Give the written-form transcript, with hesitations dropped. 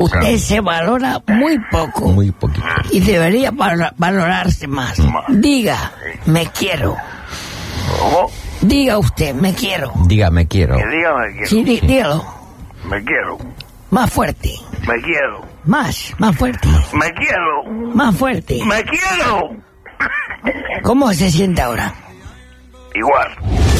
Usted se valora muy poco. Muy poquito. Y debería valorarse más. Diga, me quiero. ¿Cómo? Diga usted, me quiero. Diga, me quiero. Que diga me quiero. Sí, dígalo. Me quiero. Más fuerte. Me quiero. Más fuerte. Me quiero. Más fuerte. Me quiero. ¿Cómo se siente ahora? Igual.